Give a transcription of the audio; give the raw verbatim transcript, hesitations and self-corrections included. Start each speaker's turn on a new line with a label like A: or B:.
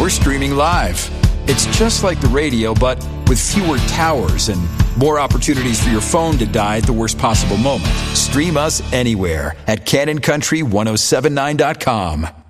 A: we're streaming live. It's just like the radio, but with fewer towers and more opportunities for your phone to die at the worst possible moment. Stream us anywhere at Canon Country ten seventy-nine dot com.